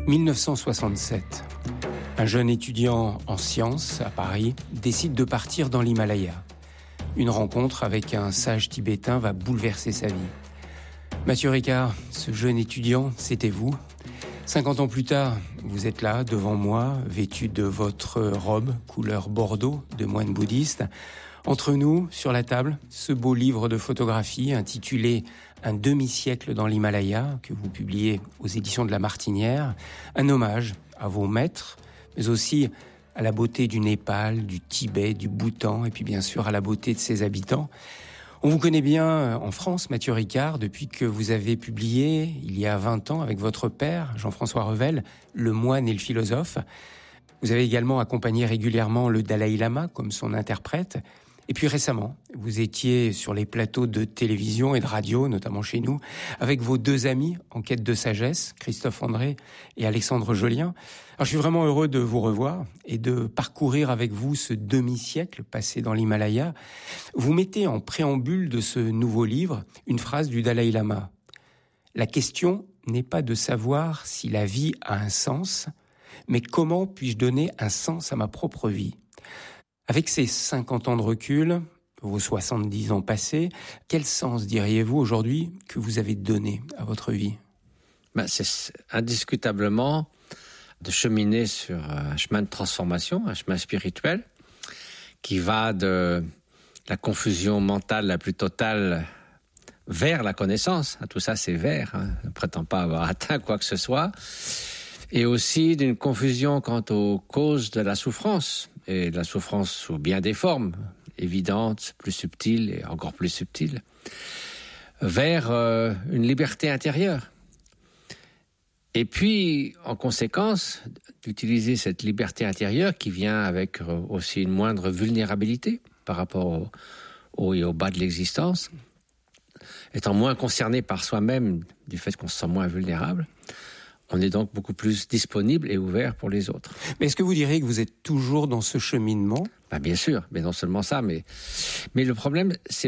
1967. Un jeune étudiant en sciences à Paris décide de partir dans l'Himalaya. Une rencontre avec un sage tibétain va bouleverser sa vie. Mathieu Ricard, ce jeune étudiant, c'était vous. 50 ans plus tard, vous êtes là, devant moi, vêtu de votre robe couleur bordeaux de moine bouddhiste. Entre nous, sur la table, ce beau livre de photographie intitulé « Un demi-siècle dans l'Himalaya » que vous publiez aux éditions de La Martinière. Un hommage à vos maîtres, mais aussi à la beauté du Népal, du Tibet, du Bhoutan, et puis bien sûr à la beauté de ses habitants. On vous connaît bien en France, Mathieu Ricard, depuis que vous avez publié, il y a 20 ans, avec votre père, Jean-François Revel, Le moine et le philosophe. Vous avez également accompagné régulièrement le Dalai Lama comme son interprète. Et puis récemment, vous étiez sur les plateaux de télévision et de radio, notamment chez nous, avec vos deux amis en quête de sagesse, Christophe André et Alexandre Jolien. Alors je suis vraiment heureux de vous revoir et de parcourir avec vous ce demi-siècle passé dans l'Himalaya. Vous mettez en préambule de ce nouveau livre une phrase du Dalai Lama. « La question n'est pas de savoir si la vie a un sens, mais comment puis-je donner un sens à ma propre vie ?» Avec ces 50 ans de recul, vos 70 ans passés, quel sens diriez-vous aujourd'hui que vous avez donné à votre vie ? C'est indiscutablement de cheminer sur un chemin de transformation, un chemin spirituel, qui va de la confusion mentale la plus totale vers la connaissance. Tout ça, c'est vers. Je ne prétends pas avoir atteint quoi que ce soit. Et aussi d'une confusion quant aux causes de la souffrance. Et la souffrance sous bien des formes, évidentes, plus subtiles et encore plus subtiles, vers une liberté intérieure. Et puis, en conséquence, d'utiliser cette liberté intérieure qui vient avec aussi une moindre vulnérabilité par rapport au haut et au bas de l'existence, étant moins concerné par soi-même du fait qu'on se sent moins vulnérable. On est donc beaucoup plus disponible et ouvert pour les autres. Mais est-ce que vous diriez que vous êtes toujours dans ce cheminement ? Bien sûr, mais non seulement ça, mais le problème,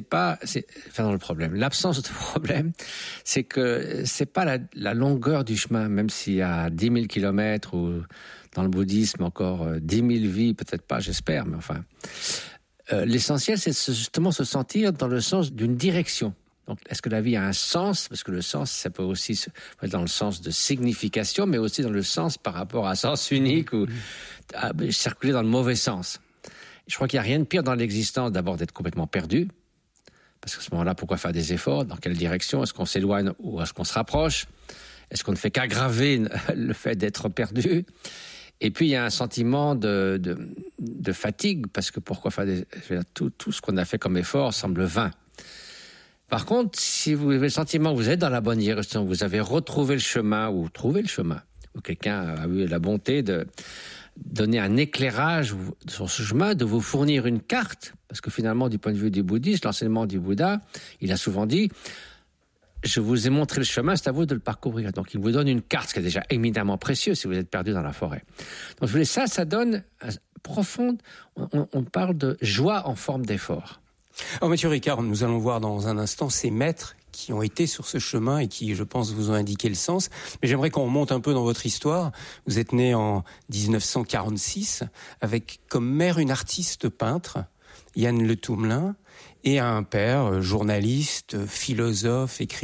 l'absence de problème, c'est que c'est pas la longueur du chemin, même s'il y a 10 000 kilomètres ou dans le bouddhisme encore 10 000 vies, peut-être pas, j'espère, mais enfin. L'essentiel, c'est justement se sentir dans le sens d'une direction. Donc, est-ce que la vie a un sens ? Parce que le sens, ça peut aussi être dans le sens de signification, mais aussi dans le sens par rapport à un sens unique ou à circuler dans le mauvais sens. Je crois qu'il n'y a rien de pire dans l'existence, d'abord d'être complètement perdu. Parce qu'à ce moment-là, pourquoi faire des efforts ? Dans quelle direction ? Est-ce qu'on s'éloigne ou est-ce qu'on se rapproche ? Est-ce qu'on ne fait qu'aggraver le fait d'être perdu ? Et puis, il y a un sentiment de fatigue, parce que pourquoi faire tout ce qu'on a fait comme effort semble vain. Par contre, si vous avez le sentiment que vous êtes dans la bonne direction, vous avez retrouvé le chemin ou trouvé le chemin, ou quelqu'un a eu la bonté de donner un éclairage sur ce chemin, de vous fournir une carte, parce que finalement, du point de vue du bouddhisme, l'enseignement du Bouddha, il a souvent dit « Je vous ai montré le chemin, c'est à vous de le parcourir ». Donc, il vous donne une carte, ce qui est déjà éminemment précieux si vous êtes perdu dans la forêt. Donc, ça donne profonde. On parle de joie en forme d'effort. Alors Mathieu Ricard, nous allons voir dans un instant ces maîtres qui ont été sur ce chemin et qui, je pense, vous ont indiqué le sens. Mais j'aimerais qu'on remonte un peu dans votre histoire. Vous êtes né en 1946 avec comme mère une artiste peintre, Yann Le Toumelin, et un père journaliste, philosophe, écrivain.